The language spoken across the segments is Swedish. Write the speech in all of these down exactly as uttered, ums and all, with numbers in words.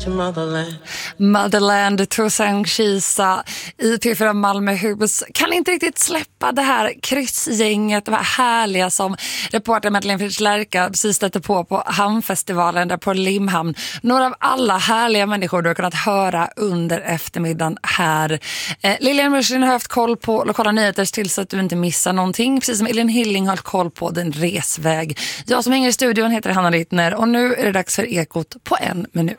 to motherland. Motherland, Toussaint Kisa i P fyra Malmöhus kan inte riktigt släppa det här kryssgänget, de här härliga som reporter Madeleine Fritz-Lärka precis stötte på på Hamnfestivalen där på Limhamn. Några av alla härliga människor du har kunnat höra under eftermiddagen här. Eh, Lilian Murshin har haft koll på lokala nyheter till så att du inte missar någonting, precis som Elin Hilling har haft koll på din resväg. Jag som hänger i studion heter Hanna Littner och nu är det dags för Ekot på en minut.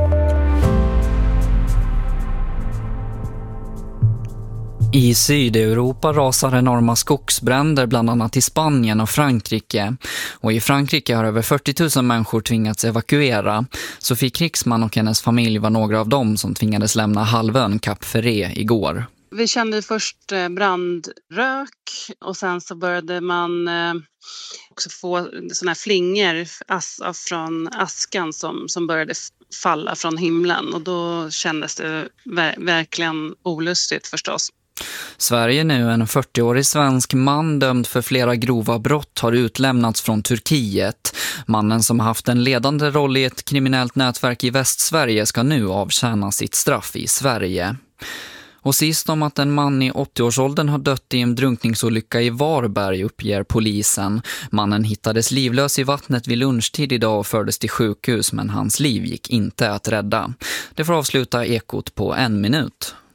I Sydeuropa rasar enorma skogsbränder bland annat i Spanien och Frankrike. Och i Frankrike har över fyrtio tusen människor tvingats evakuera. Sofie Krigsman och hennes familj var några av dem som tvingades lämna halvön Cap Ferret igår. Vi kände först brandrök och sen så började man också få såna här flingor as- från askan som, som började falla från himlen. Och då kändes det ver- verkligen olustigt förstås. Sverige nu, en fyrtioårig svensk man dömd för flera grova brott, har utlämnats från Turkiet. Mannen som haft en ledande roll i ett kriminellt nätverk i Västsverige ska nu avtjäna sitt straff i Sverige. Och sist om att en man i åttioårsåldern har dött i en drunkningsolycka i Varberg, uppger polisen. Mannen hittades livlös i vattnet vid lunchtid idag och fördes till sjukhus, men hans liv gick inte att rädda. Det får avsluta Ekot på en minut.